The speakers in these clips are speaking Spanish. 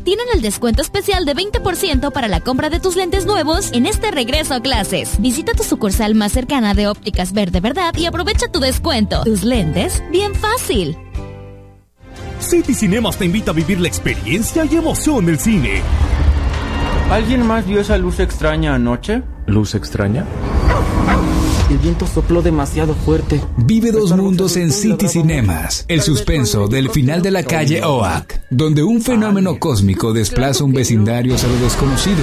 tienen el descuento especial de 20% para la compra de tus lentes nuevos en este regreso a clases. Visita tu sucursal más cercana de Ópticas Verde Verdad y aprovecha tu descuento. Tus lentes, bien fácil. City Cinemas te invita a vivir la experiencia y emoción del cine. ¿Alguien más vio esa luz extraña anoche? ¿Luz extraña? El viento sopló demasiado fuerte. Vive dos mundos en City Cinemas. El suspenso del final de la calle Oak, donde un fenómeno cósmico desplaza un vecindario hacia lo desconocido.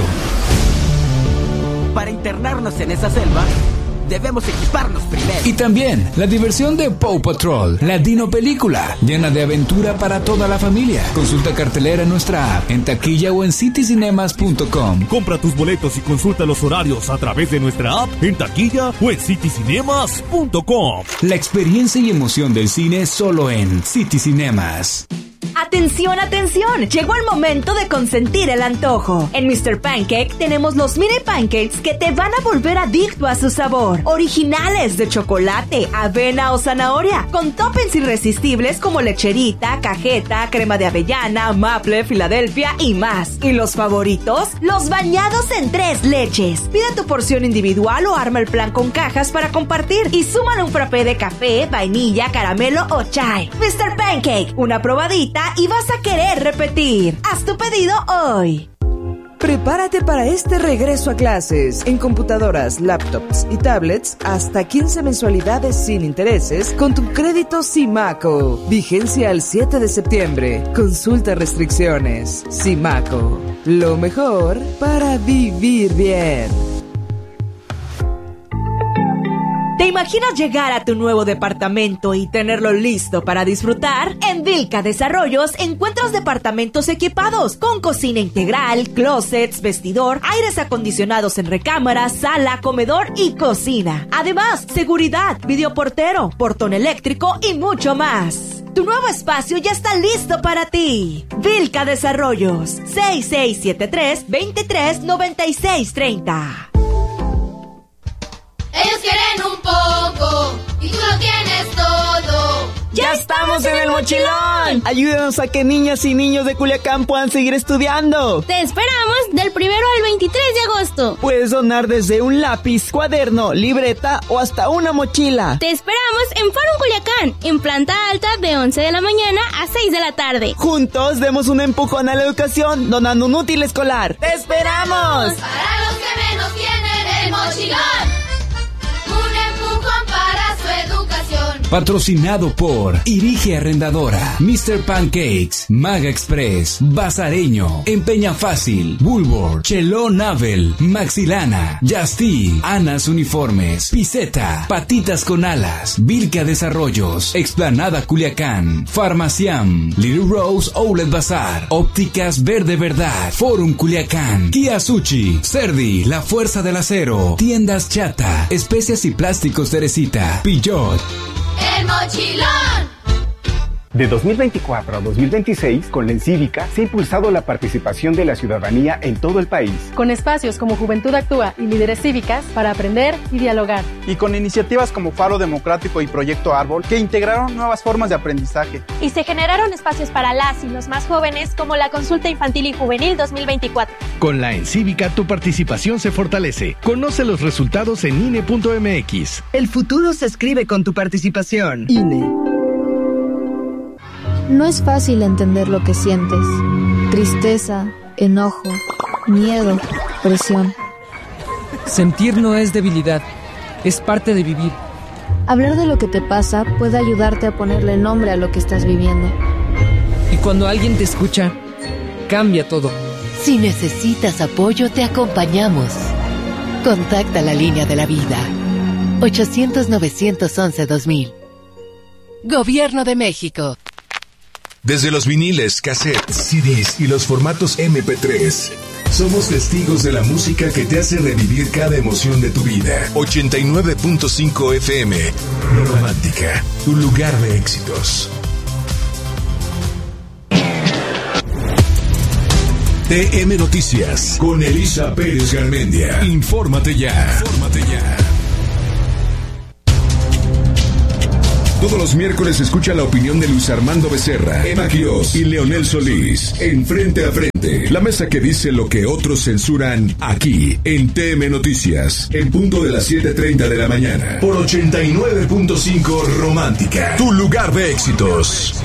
Para internarnos en esa selva, debemos equiparnos primero. Y también la diversión de Paw Patrol, la Dino Película, llena de aventura para toda la familia. Consulta cartelera en nuestra app, en taquilla o en citycinemas.com. Compra tus boletos y consulta los horarios a través de nuestra app, en taquilla o en citycinemas.com. La experiencia y emoción del cine solo en City Cinemas. ¡Atención, atención! Llegó el momento de consentir el antojo. En Mr. Pancake tenemos los mini pancakes que te van a volver adicto a su sabor. Originales de chocolate, avena o zanahoria, con toppings irresistibles como lecherita, cajeta, crema de avellana, maple, Filadelfia y más. ¿Y los favoritos? Los bañados en 3 leches. Pide tu porción individual o arma el plan con cajas para compartir. Y súmale un frappé de café, vainilla, caramelo o chai. Mr. Pancake, una probadita y vas a querer repetir. Haz tu pedido hoy. Prepárate para este regreso a clases. En computadoras, laptops y tablets, hasta 15 mensualidades sin intereses con tu crédito Simaco. Vigencia al 7 de septiembre. Consulta restricciones. Simaco, lo mejor para vivir bien. ¿Te imaginas llegar a tu nuevo departamento y tenerlo listo para disfrutar? En Vilca Desarrollos encuentras departamentos equipados con cocina integral, closets, vestidor, aires acondicionados en recámara, sala, comedor y cocina. Además, seguridad, videoportero, portón eléctrico y mucho más. Tu nuevo espacio ya está listo para ti. Vilca Desarrollos, 6673-239630. Ellos quieren un poco y tú lo tienes todo. ¡Ya estamos en el mochilón! Ayúdanos a que niñas y niños de Culiacán puedan seguir estudiando. Te esperamos del 1 al 23 de agosto. Puedes donar desde un lápiz, cuaderno, libreta o hasta una mochila. Te esperamos en Faro Culiacán, en planta alta de 11 de la mañana a 6 de la tarde. Juntos demos un empujón a la educación donando un útil escolar. ¡Te esperamos! Para los que menos tienen el mochilón. Para su educación. Patrocinado por Irige Arrendadora, Mr. Pancakes, Maga Express, Bazareño, Empeña Fácil, Bulbor, Cheló Navel, Maxilana, Justy, Anas Uniformes, Piseta, Patitas con Alas, Vilca Desarrollos, Explanada Culiacán, Farmaciam, Little Rose Outlet Bazar, Ópticas Verde Verdad, Forum Culiacán, Kia Sushi, Cerdi, La Fuerza del Acero, Tiendas Chata, Especias y Plásticos Teresita, Pillot. El mochilón. De 2024 a 2026, con la Encívica se ha impulsado la participación de la ciudadanía en todo el país. Con espacios como Juventud Actúa y Líderes Cívicas para aprender y dialogar. Y con iniciativas como Faro Democrático y Proyecto Árbol que integraron nuevas formas de aprendizaje. Y se generaron espacios para las y los más jóvenes como la Consulta Infantil y Juvenil 2024. Con la Encívica tu participación se fortalece. Conoce los resultados en INE.mx. El futuro se escribe con tu participación. INE. No es fácil entender lo que sientes. Tristeza, enojo, miedo, presión. Sentir no es debilidad, es parte de vivir. Hablar de lo que te pasa puede ayudarte a ponerle nombre a lo que estás viviendo. Y cuando alguien te escucha, cambia todo. Si necesitas apoyo, te acompañamos. Contacta la línea de la vida. 800-911-2000. Gobierno de México. Desde los viniles, cassettes, CDs y los formatos MP3, somos testigos de la música que te hace revivir cada emoción de tu vida. 89.5 FM, Romántica, tu lugar de éxitos. TM Noticias, con Elisa Pérez Garmendia. Infórmate ya. Todos los miércoles escucha la opinión de Luis Armando Becerra, Emma Quiroz y Leonel Solís en Frente a Frente. La mesa que dice lo que otros censuran, aquí en TM Noticias, en punto de las 7:30 de la mañana, por 89.5 Romántica, tu lugar de éxitos.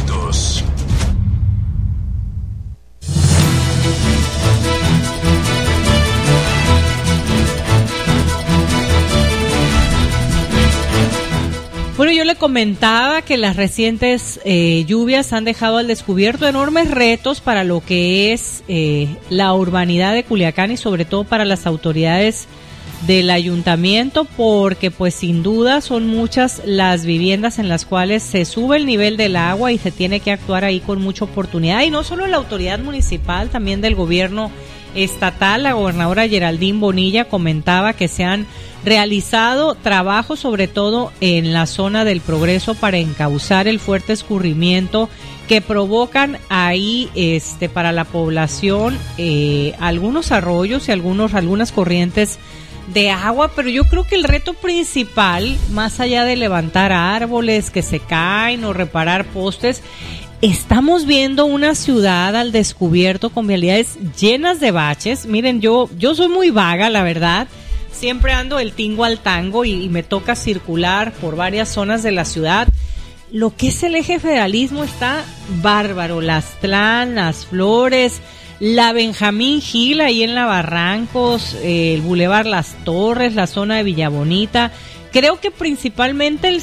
Bueno, yo le comentaba que las recientes lluvias han dejado al descubierto enormes retos para lo que es la urbanidad de Culiacán y sobre todo para las autoridades del ayuntamiento, porque pues sin duda son muchas las viviendas en las cuales se sube el nivel del agua y se tiene que actuar ahí con mucha oportunidad, y no solo la autoridad municipal, también del gobierno estatal. La gobernadora Geraldine Bonilla comentaba que se han realizado trabajos sobre todo en la zona del Progreso para encauzar el fuerte escurrimiento que provocan ahí para la población algunos arroyos y algunas corrientes de agua, pero yo creo que el reto principal, más allá de levantar árboles que se caen o reparar postes, estamos viendo una ciudad al descubierto con vialidades llenas de baches. Miren, yo soy muy vaga, la verdad. Siempre ando del tingo al tango y me toca circular por varias zonas de la ciudad. Lo que es el eje federalismo está bárbaro. Las Tlán, Las Flores, la Benjamín Gil ahí en la Barrancos, el Boulevard Las Torres, la zona de Villa Bonita. Creo que principalmente el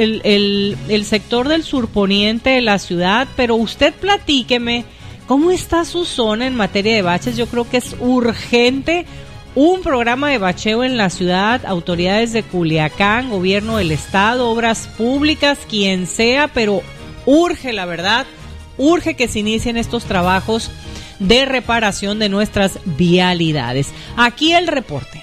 sector del surponiente de la ciudad, pero usted platíqueme, ¿cómo está su zona en materia de baches? Yo creo que es urgente un programa de bacheo en la ciudad, autoridades de Culiacán, gobierno del estado, obras públicas, quien sea, pero urge, la verdad, urge que se inicien estos trabajos de reparación de nuestras vialidades. Aquí el reporte.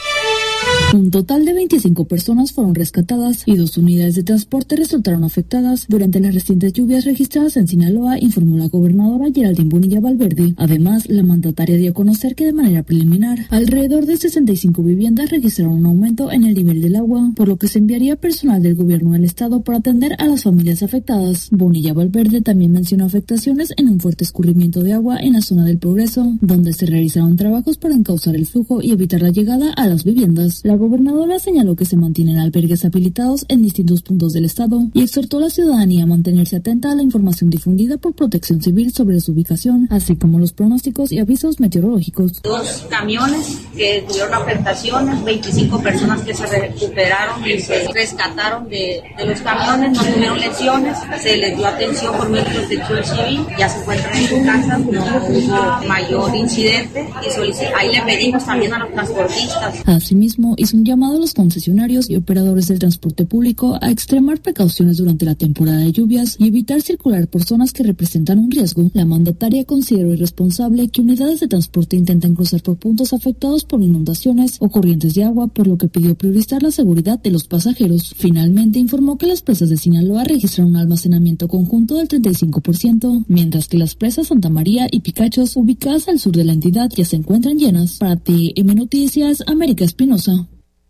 Un total de 25 personas fueron rescatadas y 2 unidades de transporte resultaron afectadas durante las recientes lluvias registradas en Sinaloa, informó la gobernadora Geraldine Bonilla Valverde. Además, la mandataria dio a conocer que de manera preliminar, alrededor de 65 viviendas registraron un aumento en el nivel del agua, por lo que se enviaría personal del gobierno del estado para atender a las familias afectadas. Bonilla Valverde también mencionó afectaciones en un fuerte escurrimiento de agua en la zona del Progreso, donde se realizaron trabajos para encauzar el flujo y evitar la llegada a las viviendas. La gobernadora señaló que se mantienen albergues habilitados en distintos puntos del estado y exhortó a la ciudadanía a mantenerse atenta a la información difundida por Protección Civil sobre su ubicación, así como los pronósticos y avisos meteorológicos. 2 camiones que tuvieron afectaciones, 25 personas que se recuperaron y se rescataron de los camiones, no tuvieron lesiones, se les dio atención por medio de Protección Civil, ya se encuentran en su casa, no hubo mayor incidente y ahí le pedimos también a los transportistas. Asimismo, hizo un llamado a los concesionarios y operadores del transporte público a extremar precauciones durante la temporada de lluvias y evitar circular por zonas que representan un riesgo. La mandataria consideró irresponsable que unidades de transporte intenten cruzar por puntos afectados por inundaciones o corrientes de agua, por lo que pidió priorizar la seguridad de los pasajeros. Finalmente informó que las presas de Sinaloa registraron un almacenamiento conjunto del 35%, mientras que las presas Santa María y Picachos, ubicadas al sur de la entidad, ya se encuentran llenas. Para TM Noticias, América Espinosa.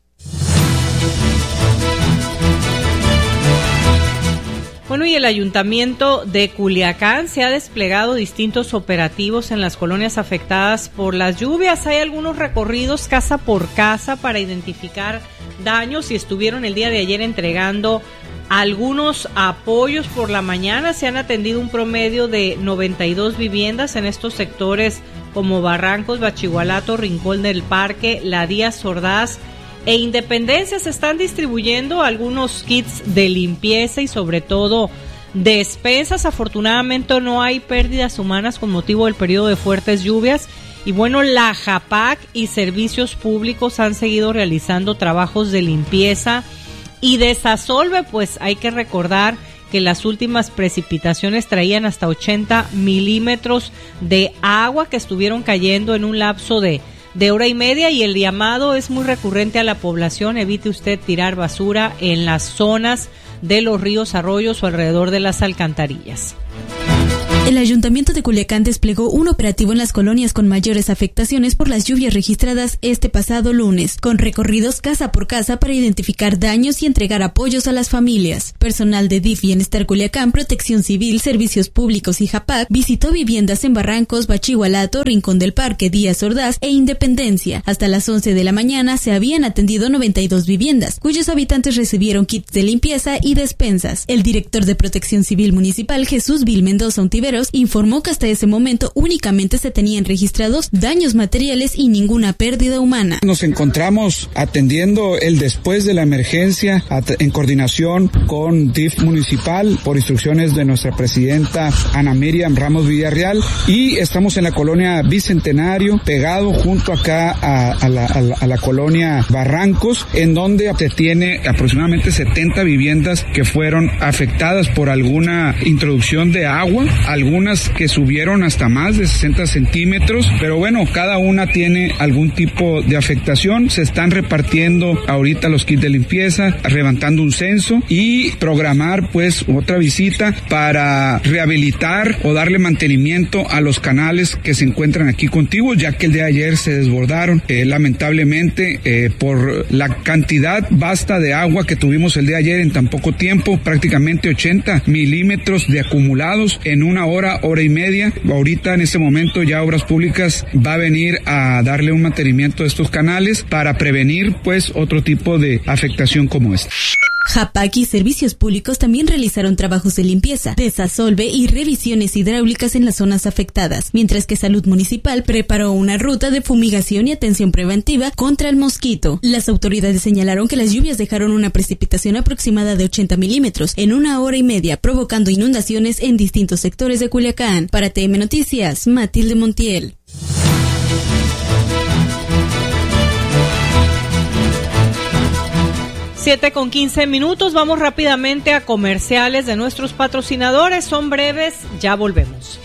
Bueno, y el Ayuntamiento de Culiacán se ha desplegado distintos operativos en las colonias afectadas por las lluvias. Hay algunos recorridos casa por casa para identificar daños y estuvieron el día de ayer entregando algunos apoyos por la mañana. Se han atendido un promedio de 92 viviendas en estos sectores como Barrancos, Bachigualato, Rincón del Parque, La Díaz Ordaz e Independencia. Se están distribuyendo algunos kits de limpieza y sobre todo despensas. Afortunadamente no hay pérdidas humanas con motivo del periodo de fuertes lluvias. Y bueno, la JAPAC y servicios públicos han seguido realizando trabajos de limpieza y desasolve, pues hay que recordar que las últimas precipitaciones traían hasta 80 milímetros de agua que estuvieron cayendo en un lapso de hora y media, y el llamado es muy recurrente a la población: evite usted tirar basura en las zonas de los ríos, arroyos o alrededor de las alcantarillas. El Ayuntamiento de Culiacán desplegó un operativo en las colonias con mayores afectaciones por las lluvias registradas este pasado lunes, con recorridos casa por casa para identificar daños y entregar apoyos a las familias. Personal de DIF Bienestar Culiacán, Protección Civil, Servicios Públicos y JAPAC visitó viviendas en Barrancos, Bachigualato, Rincón del Parque, Díaz Ordaz e Independencia. Hasta las 11 de la mañana se habían atendido 92 viviendas, cuyos habitantes recibieron kits de limpieza y despensas. El director de Protección Civil Municipal, Jesús Vil Mendoza Ontiveros, informó que hasta ese momento únicamente se tenían registrados daños materiales y ninguna pérdida humana. Nos encontramos atendiendo el después de la emergencia en coordinación con DIF municipal por instrucciones de nuestra presidenta Ana Miriam Ramos Villarreal, y estamos en la colonia Bicentenario, pegado junto acá a la colonia Barrancos, en donde se tiene aproximadamente 70 viviendas que fueron afectadas por alguna introducción de agua, algunas que subieron hasta más de 60 centímetros, pero bueno, cada una tiene algún tipo de afectación. Se están repartiendo ahorita los kits de limpieza, levantando un censo y programar pues otra visita para rehabilitar o darle mantenimiento a los canales que se encuentran aquí contiguos, ya que el de ayer se desbordaron lamentablemente por la cantidad vasta de agua que tuvimos el de ayer en tan poco tiempo, prácticamente 80 milímetros de acumulados en una hora y media. Ahorita en este momento ya Obras Públicas va a venir a darle un mantenimiento a estos canales para prevenir pues otro tipo de afectación como esta. JAPAC y Servicios Públicos también realizaron trabajos de limpieza, desasolve y revisiones hidráulicas en las zonas afectadas, mientras que Salud Municipal preparó una ruta de fumigación y atención preventiva contra el mosquito. Las autoridades señalaron que las lluvias dejaron una precipitación aproximada de 80 milímetros en una hora y media, provocando inundaciones en distintos sectores de Culiacán. Para TM Noticias, Matilde Montiel. 7:15. Vamos rápidamente a comerciales de nuestros patrocinadores. Son breves, ya volvemos.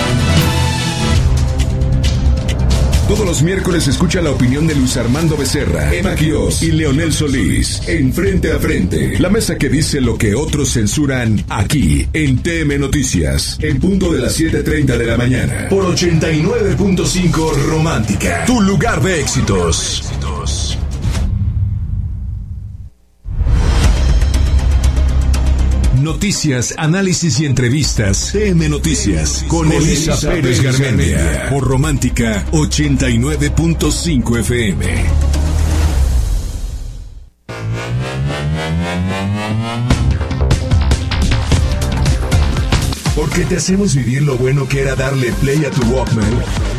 Todos los miércoles escucha la opinión de Luis Armando Becerra, Emma Quiroz y Leonel Solís en Frente a Frente. La mesa que dice lo que otros censuran, aquí en TM Noticias, en punto de las 7:30 de la mañana, por 89.5 Romántica, tu lugar de éxitos. Noticias, análisis y entrevistas. TM Noticias con Elisa Pérez Garmendia por Romántica 89.5 FM. Porque te hacemos vivir lo bueno que era darle play a tu Walkman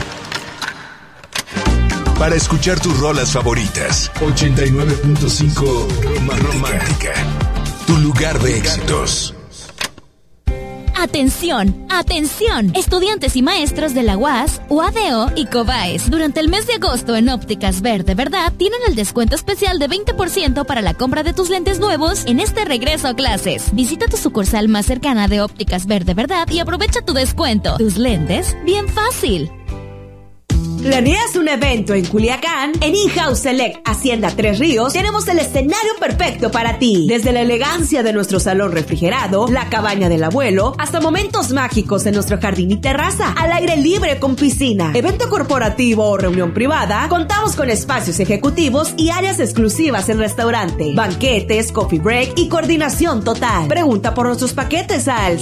para escuchar tus rolas favoritas. 89.5 Romántica. Tu lugar de éxitos. Atención, atención, estudiantes y maestros de la UAS, UADO y COBAES. Durante el mes de agosto en Ópticas Ver de Verdad tienen el descuento especial de 20% para la compra de tus lentes nuevos en este regreso a clases. Visita tu sucursal más cercana de Ópticas Ver de Verdad y aprovecha tu descuento. Tus lentes, bien fácil. ¿Planeas un evento en Culiacán? En In-House Select Hacienda Tres Ríos tenemos el escenario perfecto para ti. Desde la elegancia de nuestro salón refrigerado, la cabaña del abuelo, hasta momentos mágicos en nuestro jardín y terraza, al aire libre con piscina. Evento corporativo o reunión privada, contamos con espacios ejecutivos y áreas exclusivas en restaurante, banquetes, coffee break y coordinación total. Pregunta por nuestros paquetes al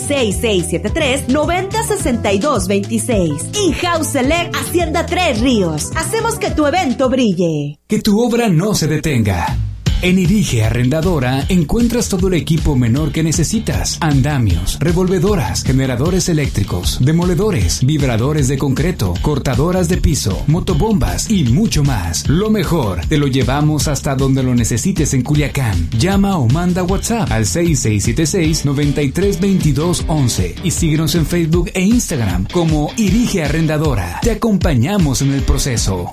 6673-906226. In-House Select Hacienda Tres Ríos. Hacemos que tu evento brille. Que tu obra no se detenga. En Irige Arrendadora encuentras todo el equipo menor que necesitas. Andamios, revolvedoras, generadores eléctricos, demoledores, vibradores de concreto, cortadoras de piso, motobombas y mucho más. Lo mejor, te lo llevamos hasta donde lo necesites en Culiacán. Llama o manda WhatsApp al 6676-932211 y síguenos en Facebook e Instagram como Irige Arrendadora. Te acompañamos en el proceso.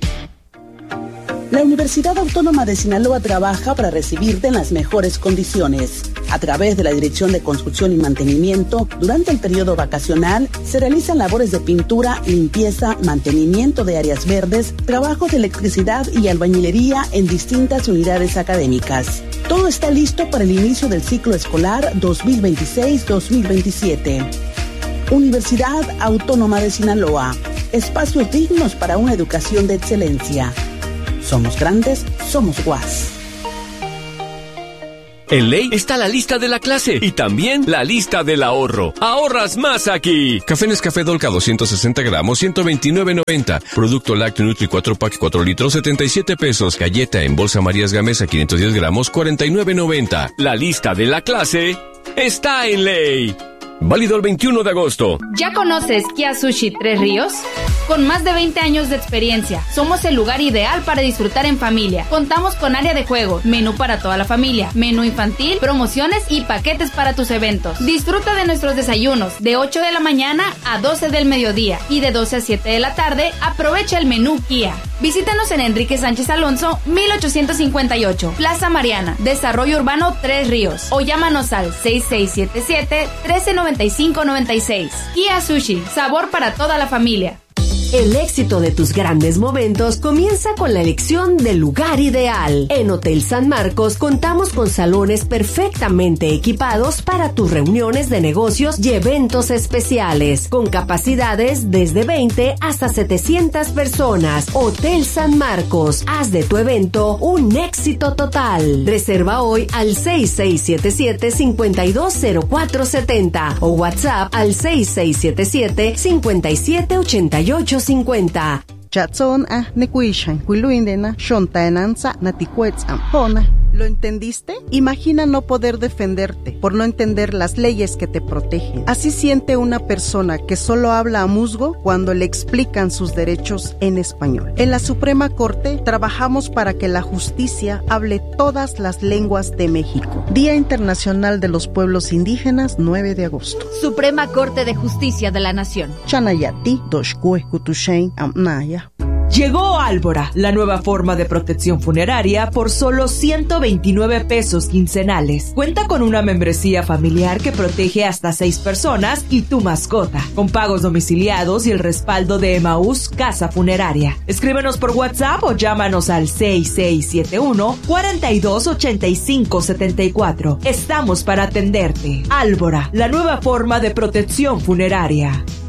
La Universidad Autónoma de Sinaloa trabaja para recibirte en las mejores condiciones. A través de la Dirección de Construcción y Mantenimiento, durante el periodo vacacional, se realizan labores de pintura, limpieza, mantenimiento de áreas verdes, trabajos de electricidad y albañilería en distintas unidades académicas. Todo está listo para el inicio del ciclo escolar 2026-2027. Universidad Autónoma de Sinaloa. Espacios dignos para una educación de excelencia. Somos grandes, somos UAS. En Ley está la lista de la clase y también la lista del ahorro. ¡Ahorras más aquí! Café Nescafé Dolca 260 gramos, 129.90. Producto Lácteo Nutri 4 pack 4 litros, 77 pesos. Galleta en bolsa Marías Gamesa 510 gramos, 49.90. La lista de la clase está en Ley. Válido el 21 de agosto. ¿Ya conoces Kia Sushi Tres Ríos? Con más de 20 años de experiencia, somos el lugar ideal para disfrutar en familia. Contamos con área de juego, menú para toda la familia, menú infantil, promociones y paquetes para tus eventos. Disfruta de nuestros desayunos de 8 de la mañana a 12 del mediodía y de 12 a 7 de la tarde. Aprovecha el menú Kia. Visítanos en Enrique Sánchez Alonso, 1858, Plaza Mariana, Desarrollo Urbano Tres Ríos, o llámanos al 6677-139596. Kia Sushi, sabor para toda la familia. El éxito de tus grandes momentos comienza con la elección del lugar ideal. En Hotel San Marcos contamos con salones perfectamente equipados para tus reuniones de negocios y eventos especiales, con capacidades desde 20 hasta 700 personas. Hotel San Marcos, haz de tu evento un éxito total. Reserva hoy al 6677-520470 o WhatsApp al 6677-578850. Chatson nekuishan huiluindena shontaenanza natikuetzam hona. ¿Lo entendiste? Imagina no poder defenderte por no entender las leyes que te protegen. Así siente una persona que solo habla a musgo cuando le explican sus derechos en español. En la Suprema Corte trabajamos para que la justicia hable todas las lenguas de México. Día Internacional de los Pueblos Indígenas, 9 de agosto. Suprema Corte de Justicia de la Nación. Chanayati, Doshkue, Kutushain, Amnaya. Llegó Álvora, la nueva forma de protección funeraria por solo 129 pesos quincenales. Cuenta con una membresía familiar que protege hasta 6 personas y tu mascota, con pagos domiciliados y el respaldo de Emaús Casa Funeraria. Escríbenos por WhatsApp o llámanos al 6671-428574. Estamos para atenderte. Álvora, la nueva forma de protección funeraria.